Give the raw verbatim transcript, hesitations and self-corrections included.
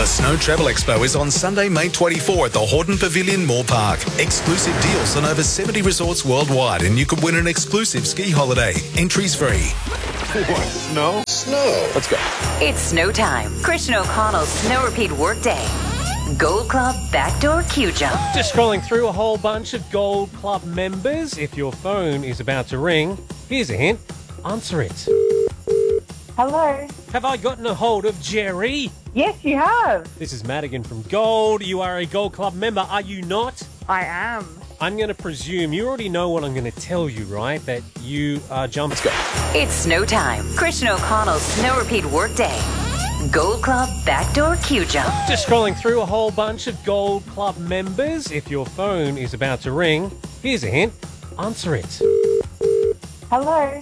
The Snow Travel Expo is on Sunday, May twenty-fourth at the Horton Pavilion Moore Park. Exclusive deals on over seventy resorts worldwide, and you could win an exclusive ski holiday. Entries free. What? Snow? Snow. Let's go. It's snow time. Christian O'Connell's Snow Repeat Workday. Gold Club Backdoor Queue Jump. Just scrolling through a whole bunch of Gold Club members. If your phone is about to ring, here's a hint. Answer it. Hello. Have I gotten a hold of Jerry? Yes, you have. This is Madigan from Gold. You are a Gold Club member, are you not? I am. I'm going to presume you already know what I'm going to tell you, right? That you are jumping. Let's go. It's snow time. Christian O'Connell's Snow Repeat Workday. Gold Club Backdoor Queue Jump. Just scrolling through a whole bunch of Gold Club members. If your phone is about to ring, here's a hint. Answer it. Hello.